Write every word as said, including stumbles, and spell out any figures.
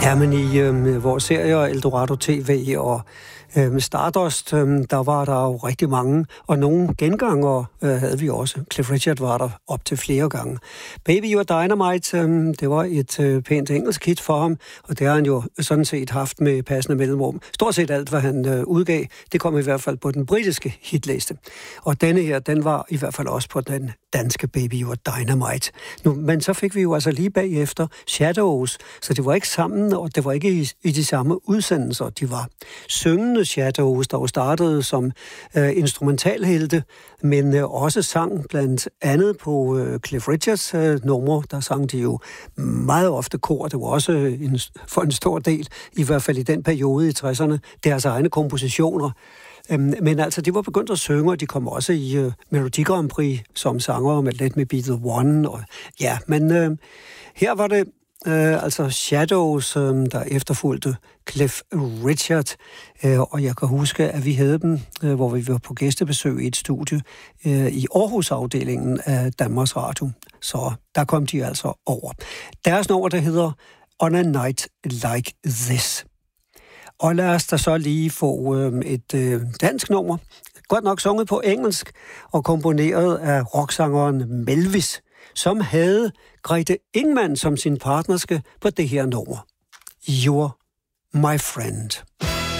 Ja, men i øh, vores serie Eldorado T V og øh, Stardust, øh, der var der jo rigtig mange, og nogle gengangere øh, havde vi også. Cliff Richard var der op til flere gange. Baby You're Dynamite, øh, det var et øh, pænt engelsk hit for ham, og det har han jo sådan set haft med passende mellemrum. Stort set alt, hvad han øh, udgav, det kom i hvert fald på den britiske hitliste. Og denne her, den var i hvert fald også på den danske Baby You're Dynamite. Nu, men så fik vi jo altså lige bagefter Shadows, så det var ikke sammen, og det var ikke i, i de samme udsendelser. De var syngende Shadows, der jo startede som øh, instrumentalhelte, men øh, også sang blandt andet på øh, Cliff Richards øh, numre. Der sang de jo meget ofte kor. Det var også en, for en stor del, i hvert fald i den periode i tresserne, deres egne kompositioner. Øhm, men altså, de var begyndt at synge, og de kom også i øh, Melodi Grand Prix som sanger med Let Me Be The One. Og, ja, men øh, her var det øh, altså Shadows, øh, der efterfulgte Cliff Richard. Øh, og jeg kan huske, at vi havde dem, øh, hvor vi var på gæstebesøg i et studie øh, i Aarhus-afdelingen af Danmarks Radio. Så der kom de altså over. Deres nummer, der hedder On a Night Like This. Og lad os da så lige få øh, et øh, dansk nummer. Godt nok sunget på engelsk og komponeret af rocksangeren Melvis, som havde Grete Ingman som sin partnerske på det her nummer. You're My Friend.